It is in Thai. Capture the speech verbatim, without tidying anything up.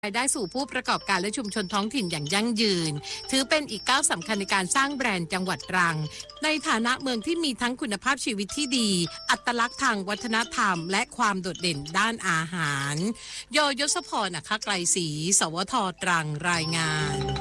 รายได้สู่ผู้ประกอบการและชุมชนท้องถิ่นอย่างยั่งยืนถือเป็นอีกก้าวสำคัญในการสร้างแบรนด์จังหวัดตรังในฐานะเมืองที่มีทั้งคุณภาพชีวิตที่ดีอัตลักษณ์ทางวัฒนธรรมและความโดดเด่นด้านอาหารโยยศพร อัครไกรศรี สวท ตรังรายงาน